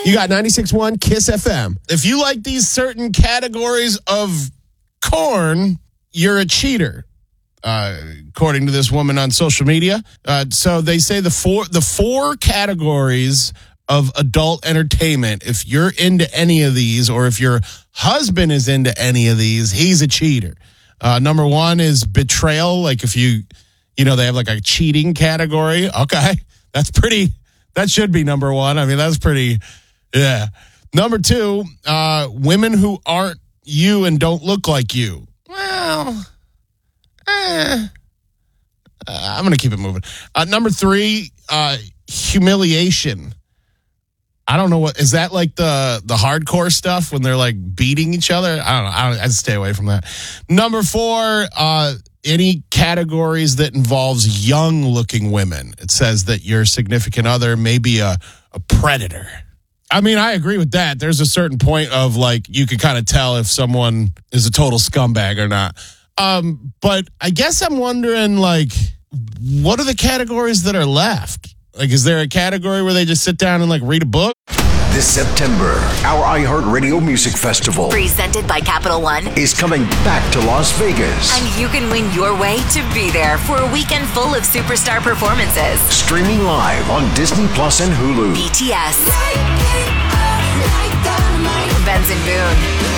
You got 96.1 Kiss FM. If you like these certain categories of corn, you're a cheater, according to this woman on social media. So they say the four categories of adult entertainment, if you're into any of these, or if your husband is into any of these, he's a cheater. Number one is betrayal. Like if they have like a cheating category. Okay. That should be number one. I mean, that's pretty, yeah. Number two, women who aren't you and don't look like you. Well, I'm going to keep it moving. Number three, humiliation. I don't know what, is that like the hardcore stuff when they're like beating each other? I don't know. I'd stay away from that. Number four, any categories that involves young looking women. It says that your significant other may be a predator. I mean, I agree with that. There's a certain point of like, you can kind of tell if someone is a total scumbag or not. But I guess I'm wondering, like, what are the categories that are left? Like, is there a category where they just sit down and like read a book? This September, our iHeartRadio Music Festival, presented by Capital One, is coming back to Las Vegas. And you can win your way to be there for a weekend full of superstar performances. Streaming live on Disney Plus and Hulu. BTS, Benson Boone,